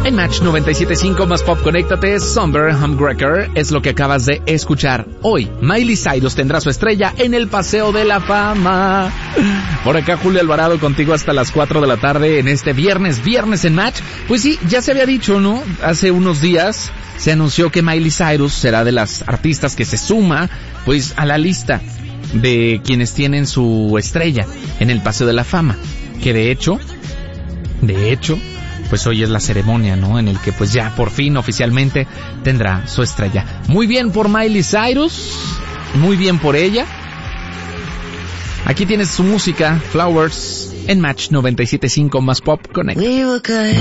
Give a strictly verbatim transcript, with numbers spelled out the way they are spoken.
En Match noventa y siete punto cinco más pop, conéctate. Somber Humgrecker es lo que acabas de escuchar. Hoy, Miley Cyrus tendrá su estrella en el Paseo de la Fama. Por acá, Julio Alvarado, contigo hasta las cuatro de la tarde en este viernes, viernes en Match. Pues sí, ya se había dicho, ¿no? Hace unos días se anunció que Miley Cyrus será de las artistas que se suma, pues, a la lista de quienes tienen su estrella en el Paseo de la Fama. Que de hecho, de hecho, pues hoy es la ceremonia, ¿no? En el que pues ya por fin oficialmente tendrá su estrella. Muy bien por Miley Cyrus, muy bien por ella. Aquí tienes su música, Flowers, en Match noventa y siete punto cinco más pop, Connect.